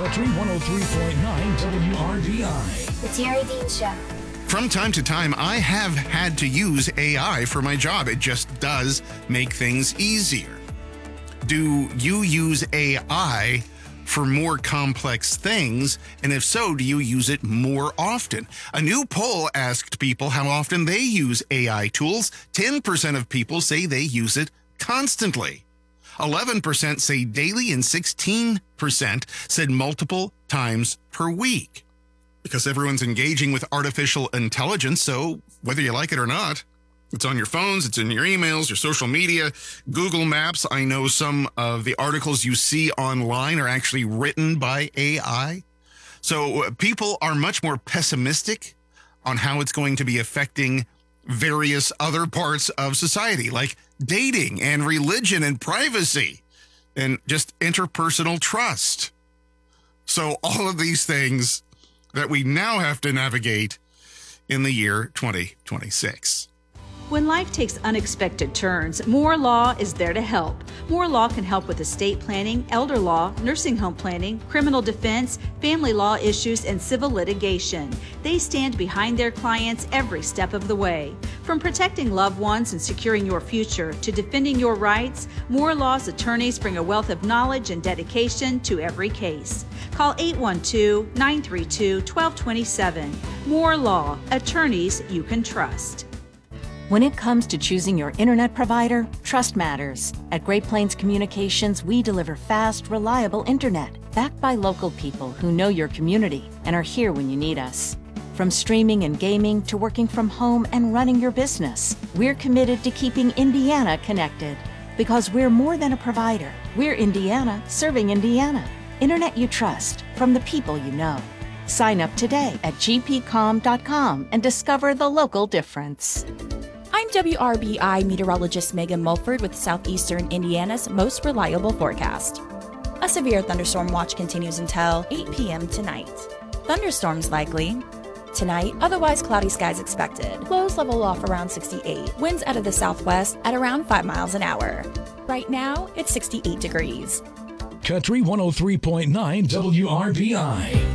Country 103.9 WRBI. The Terry Dean Show. From time to time, I have had to use AI for my job. It just does make things easier. Do you use AI for more complex things? And if so, do you use it more often? A new poll asked people how often they use AI tools. 10% of people say they use it constantly. 11% say daily, and 16% said multiple times per week. Because everyone's engaging with artificial intelligence, so whether you like it or not, it's on your phones, it's in your emails, your social media, Google Maps. I know some of the articles you see online are actually written by AI. So people are much more pessimistic on how it's going to be affecting various other parts of society, like dating and religion and privacy and just interpersonal trust. So all of these things that we now have to navigate in the year 2026. When life takes unexpected turns, Moore Law is there to help. Moore Law can help with estate planning, elder law, nursing home planning, criminal defense, family law issues, and civil litigation. They stand behind their clients every step of the way. From protecting loved ones and securing your future to defending your rights, Moore Law's attorneys bring a wealth of knowledge and dedication to every case. Call 812-932-1227. Moore Law, attorneys you can trust. When it comes to choosing your internet provider, trust matters. At Great Plains Communications, we deliver fast, reliable internet, backed by local people who know your community and are here when you need us. From streaming and gaming to working from home and running your business, we're committed to keeping Indiana connected. Because we're more than a provider. We're Indiana serving Indiana. Internet you trust from the people you know. Sign up today at gpcom.com and discover the local difference. I'm WRBI meteorologist Megan Mulford with Southeastern Indiana's most reliable forecast. A severe thunderstorm watch continues until 8 p.m. tonight. Thunderstorms likely. Tonight, otherwise cloudy skies expected. Lows level off around 68. Winds out of the southwest at around 5 miles an hour. Right now, it's 68 degrees. Country 103.9 WRBI.